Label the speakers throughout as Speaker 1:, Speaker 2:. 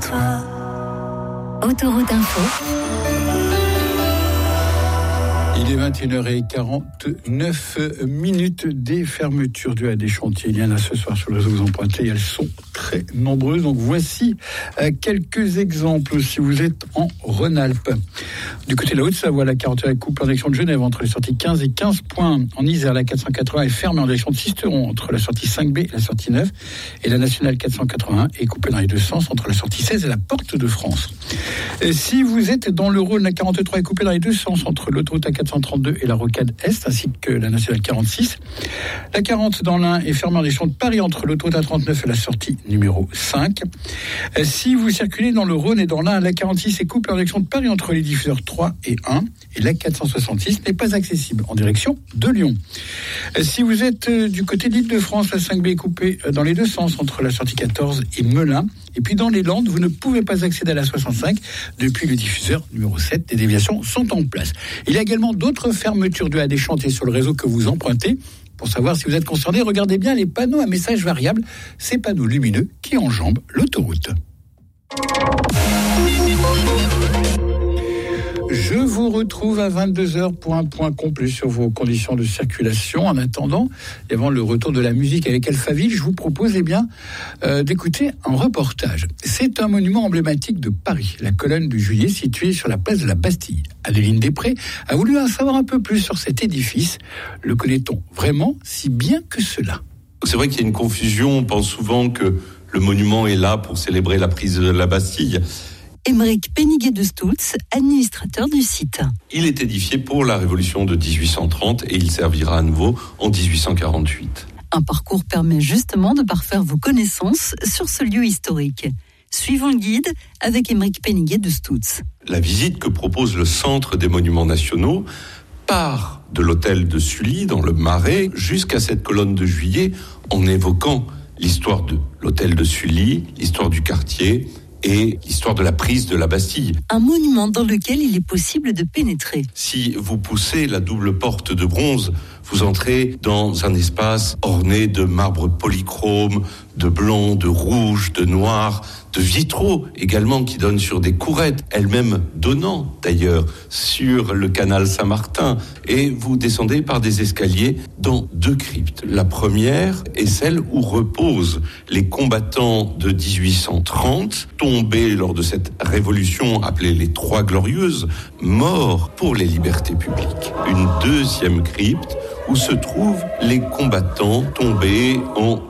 Speaker 1: reconnaîtra. Autoroute Info.
Speaker 2: Il est 21h49 des fermetures dues à des chantiers. Il y en a ce soir sur le réseau Vous Empruntez. Elles sont très nombreuses. Donc voici quelques exemples si vous êtes en Rhône-Alpes. Du côté de la Haute-Savoie, la 41 coupe en direction de Genève entre les sorties 15 et 15 points. En Isère, la 480 est fermée en direction de Sisteron entre la sortie 5B et la sortie 9. Et la nationale 481 est coupée dans les deux sens entre la sortie 16 et la Porte de France. Et si vous êtes dans le Rhône, la 43 est coupée dans les deux sens entre l'autoroute A432 et la rocade Est, ainsi que la nationale 46. La 40 dans l'Ain est fermée en direction de Paris entre l'autoroute A39 et la sortie numéro 5. Si vous circulez dans le Rhône et dans l'Ain, la 46 est coupée en direction de Paris entre les diffuseurs 3 et 1. Et la 466 n'est pas accessible en direction de Lyon. Si vous êtes du côté de l'Île-de-France, la 5B est coupée dans les deux sens entre la sortie 14 et Melun. Et puis dans les Landes, vous ne pouvez pas accéder à la 65 depuis le diffuseur numéro 7. Les déviations sont en place. Il y a également d'autres fermetures dues à des chantiers sur le réseau que vous empruntez. Pour savoir si vous êtes concerné, regardez bien les panneaux à messages variables, ces panneaux lumineux qui enjambent l'autoroute. Je vous retrouve à 22h pour un point complet sur vos conditions de circulation. En attendant, et avant le retour de la musique avec Alphaville, je vous propose d'écouter un reportage. C'est un monument emblématique de Paris, la colonne du Juillet, située sur la place de la Bastille. Adeline Després a voulu en savoir un peu plus sur cet édifice. Le connaît-on vraiment si bien que cela ?
Speaker 3: C'est vrai qu'il y a une confusion. On pense souvent que le monument est là pour célébrer la prise de la Bastille.
Speaker 4: Aymeric Péniguet de Stoultz, administrateur du site.
Speaker 3: Il est édifié pour la Révolution de 1830 et il servira à nouveau en 1848.
Speaker 4: Un parcours permet justement de parfaire vos connaissances sur ce lieu historique. Suivons le guide avec Aymeric Péniguet de Stoultz.
Speaker 3: La visite que propose le Centre des Monuments Nationaux part de l'hôtel de Sully dans le Marais jusqu'à cette colonne de Juillet en évoquant l'histoire de l'hôtel de Sully, l'histoire du quartier et l'histoire de la prise de la Bastille.
Speaker 4: Un monument dans lequel il est possible de pénétrer.
Speaker 3: Si vous poussez la double porte de bronze, vous entrez dans un espace orné de marbre polychrome, de blanc, de rouge, de noir, de vitraux également qui donnent sur des courettes, elles-mêmes donnant d'ailleurs sur le canal Saint-Martin. Et vous descendez par des escaliers dans deux cryptes. La première est celle où reposent les combattants de 1830, tombés lors de cette révolution appelée les Trois Glorieuses, morts pour les libertés publiques. Une deuxième crypte où se trouvent les combattants tombés en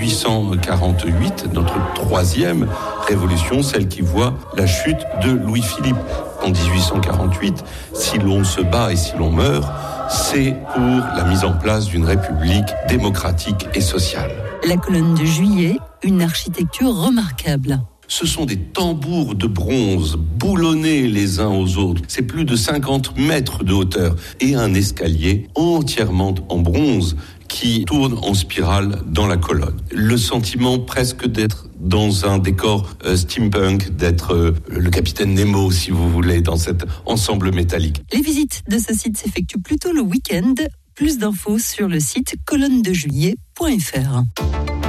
Speaker 3: 1848, notre troisième révolution, celle qui voit la chute de Louis-Philippe. En 1848, si l'on se bat et si l'on meurt, c'est pour la mise en place d'une république démocratique et sociale.
Speaker 4: La colonne de Juillet, une architecture remarquable.
Speaker 3: Ce sont des tambours de bronze boulonnés les uns aux autres. C'est plus de 50 mètres de hauteur et un escalier entièrement en bronze qui tourne en spirale dans la colonne. Le sentiment presque d'être dans un décor steampunk, d'être le capitaine Nemo, si vous voulez, dans cet ensemble métallique.
Speaker 4: Les visites de ce site s'effectuent plutôt le week-end. Plus d'infos sur le site colonnedejuillet.fr.